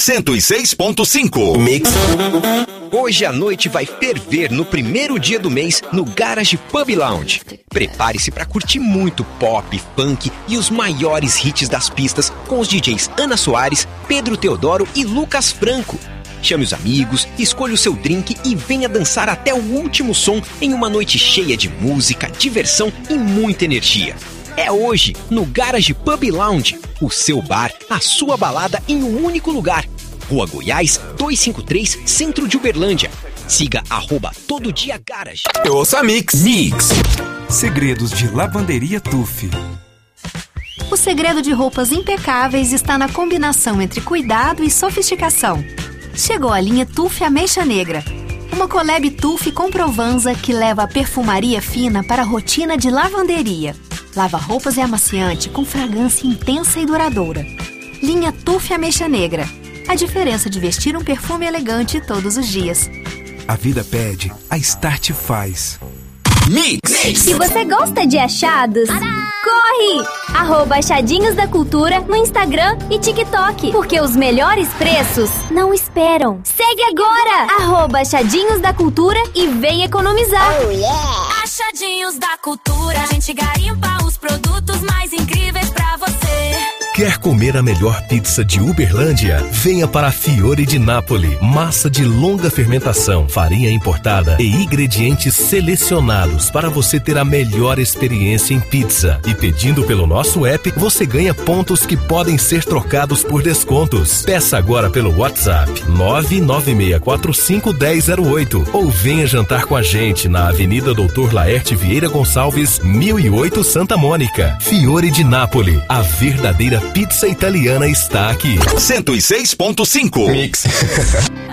106.5 Mix. Hoje a noite vai ferver no primeiro dia do mês no Garage Pub Lounge. Prepare-se para curtir muito pop, funk e os maiores hits das pistas com os DJs Ana Soares, Pedro Teodoro e Lucas Franco. Chame os amigos, escolha o seu drink e venha dançar até o último som em uma noite cheia de música, diversão e muita energia. É hoje, no Garage Pub Lounge, o seu bar, a sua balada em um único lugar. Rua Goiás, 253, Centro de Uberlândia. Siga @tododiagarage. Eu ouço a Mix. Segredos de lavanderia Tuf. O segredo de roupas impecáveis está na combinação entre cuidado e sofisticação. Chegou a linha Tuf Ameixa Negra. Uma collab Tuf com Provanza que leva a perfumaria fina para a rotina de lavanderia. Lava-roupas e amaciante com fragrância intensa e duradoura. Linha Tuf Ameixa Negra. A diferença de vestir um perfume elegante todos os dias. A vida pede, a Start faz. Mix. Se você gosta de achados, corre! @Achadinhos da Cultura no Instagram e TikTok. Porque os melhores preços não esperam. Segue agora! @Achadinhos da Cultura e vem economizar. Oh, yeah. Achadinhos da Cultura. A gente garimpa os produtos mais incríveis pra você. Quer comer a melhor pizza de Uberlândia? Venha para a Fiore di Napoli. Massa de longa fermentação, farinha importada e ingredientes selecionados para você ter a melhor experiência em pizza. E pedindo pelo nosso app, você ganha pontos que podem ser trocados por descontos. Peça agora pelo WhatsApp 996451008 ou venha jantar com a gente na Avenida Doutor Laerte Vieira Gonçalves, 1008 Santa Mônica. Fiore di Napoli, a verdadeira pizza italiana está aqui. 106.5 Mix.